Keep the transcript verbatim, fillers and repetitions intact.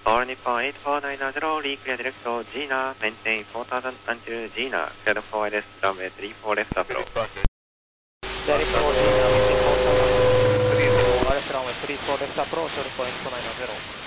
All Nippon eight four nine zero, reclear direct to Gina, maintain four thousand until Gina, cleared for I L S, runway three four left approach. thirty four Gina, maintain four thousand, three four, I L S runway three four left approach, zero point two nine zero.